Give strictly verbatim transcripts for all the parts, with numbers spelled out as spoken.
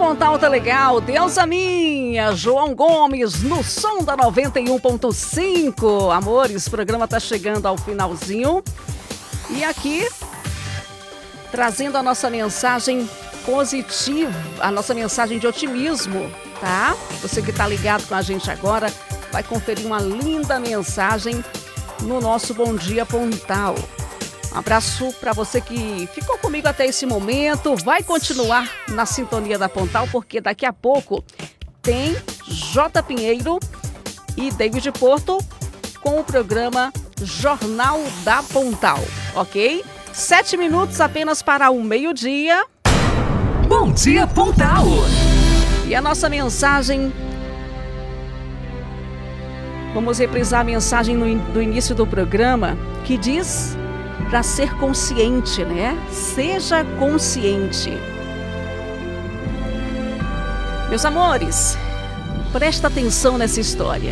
Pontal tá legal, Deus a minha, João Gomes no som da noventa e um ponto cinco. Amores, o programa tá chegando ao finalzinho e aqui trazendo a nossa mensagem positiva, a nossa mensagem de otimismo, tá? Você que tá ligado com a gente agora vai conferir uma linda mensagem no nosso Bom Dia Pontal. Um abraço para você que ficou comigo até esse momento. Vai continuar na sintonia da Pontal, porque daqui a pouco tem J. Pinheiro e David Porto com o programa Jornal da Pontal, ok? Sete minutos apenas para o meio-dia. Bom Dia Pontal! E a nossa mensagem... Vamos reprisar a mensagem no, do início do programa, que diz... para ser consciente, né? Seja consciente. Meus amores, presta atenção nessa história.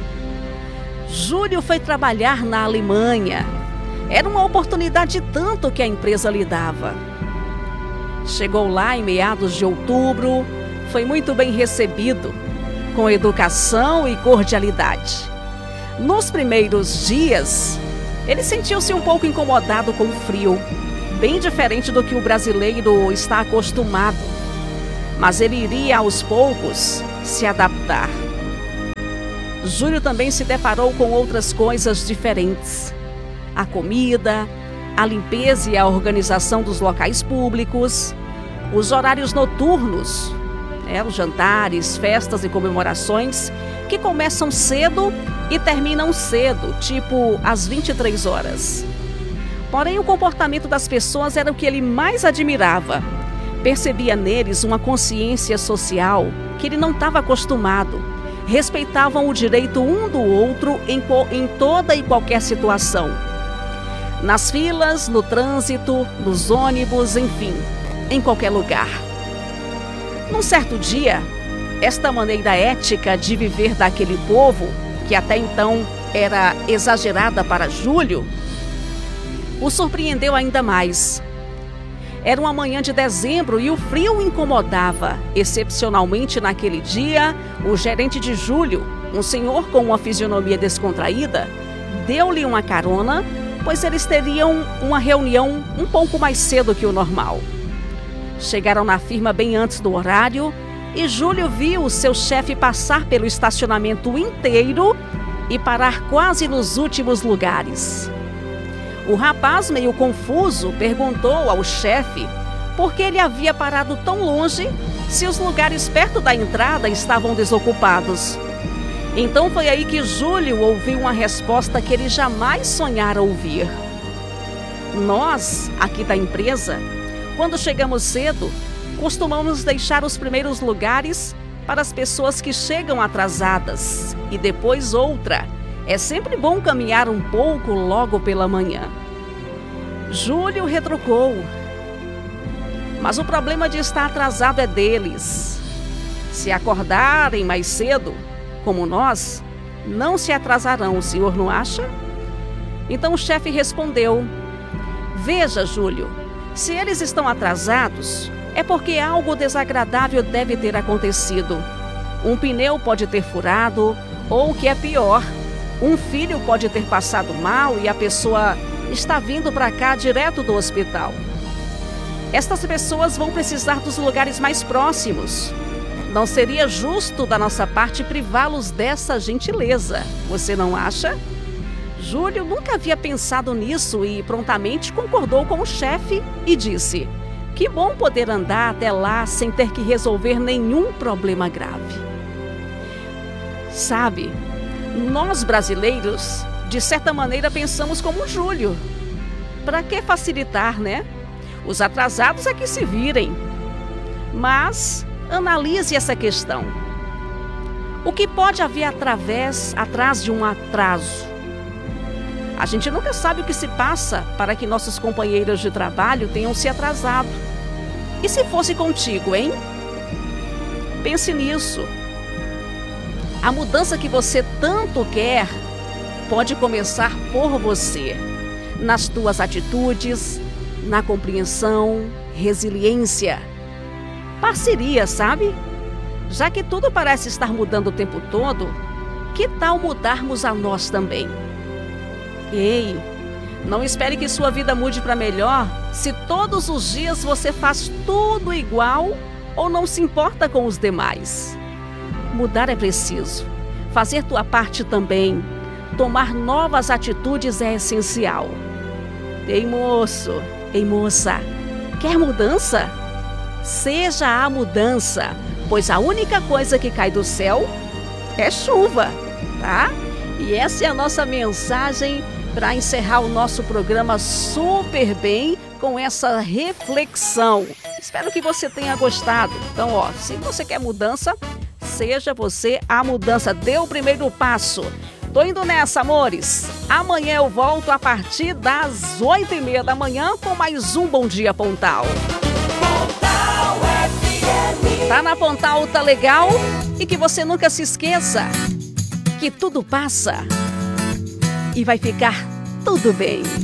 Júlio foi trabalhar na Alemanha. Era uma oportunidade tanto que a empresa lhe dava. Chegou lá em meados de outubro, foi muito bem recebido, com educação e cordialidade. Nos primeiros dias... ele sentiu-se um pouco incomodado com o frio, bem diferente do que o brasileiro está acostumado. Mas ele iria aos poucos se adaptar. Júlio também se deparou com outras coisas diferentes. A comida, a limpeza e a organização dos locais públicos, os horários noturnos, né, os jantares, festas e comemorações que começam cedo e terminam cedo, tipo às vinte e três horas. Porém, o comportamento das pessoas era o que ele mais admirava. Percebia neles uma consciência social que ele não estava acostumado. Respeitavam o direito um do outro em, em toda e qualquer situação. Nas filas, no trânsito, nos ônibus, enfim, em qualquer lugar. Num certo dia, esta maneira ética de viver daquele povo, que até então era exagerada para Júlio, o surpreendeu ainda mais. Era uma manhã de dezembro e o frio o incomodava. Excepcionalmente naquele dia, o gerente de Júlio, um senhor com uma fisionomia descontraída, deu-lhe uma carona, pois eles teriam uma reunião um pouco mais cedo que o normal. Chegaram na firma bem antes do horário e Júlio viu o seu chefe passar pelo estacionamento inteiro e parar quase nos últimos lugares. O rapaz, meio confuso, perguntou ao chefe por que ele havia parado tão longe se os lugares perto da entrada estavam desocupados. Então foi aí que Júlio ouviu uma resposta que ele jamais sonhara ouvir. Nós, aqui da empresa, quando chegamos cedo, costumamos deixar os primeiros lugares para as pessoas que chegam atrasadas e depois outra. É sempre bom caminhar um pouco logo pela manhã. Júlio retrucou. Mas o problema de estar atrasado é deles. Se acordarem mais cedo, como nós, não se atrasarão, o senhor não acha? Então o chefe respondeu: veja, Júlio, se eles estão atrasados, é porque algo desagradável deve ter acontecido. Um pneu pode ter furado, ou o que é pior, um filho pode ter passado mal e a pessoa está vindo para cá direto do hospital. Estas pessoas vão precisar dos lugares mais próximos. Não seria justo da nossa parte privá-los dessa gentileza, você não acha? Júlio nunca havia pensado nisso e prontamente concordou com o chefe e disse: que bom poder andar até lá sem ter que resolver nenhum problema grave. Sabe, nós brasileiros, de certa maneira, pensamos como Júlio. Para que facilitar, né? Os atrasados é que se virem. Mas analise essa questão. O que pode haver através, atrás de um atraso? A gente nunca sabe o que se passa para que nossos companheiros de trabalho tenham se atrasado. E se fosse contigo, hein? Pense nisso. A mudança que você tanto quer pode começar por você, nas tuas atitudes, na compreensão, resiliência. parceria, sabe? Já que tudo parece estar mudando o tempo todo, que tal mudarmos a nós também? Ei, não espere que sua vida mude para melhor se todos os dias você faz tudo igual ou não se importa com os demais. Mudar é preciso. Fazer tua parte também. Tomar novas atitudes é essencial. Ei, moço, ei, moça, quer mudança? Seja a mudança, pois a única coisa que cai do céu é chuva, tá? E essa é a nossa mensagem para encerrar o nosso programa super bem com essa reflexão. Espero que você tenha gostado. Então, ó, se você quer mudança, seja você a mudança. Dê o primeiro passo. Tô indo nessa, amores. Amanhã eu volto a partir das oito e meia da manhã com mais um Bom Dia Pontal. Pontal F M. Tá na Pontal, tá legal? E que você nunca se esqueça que tudo passa e vai ficar tudo bem.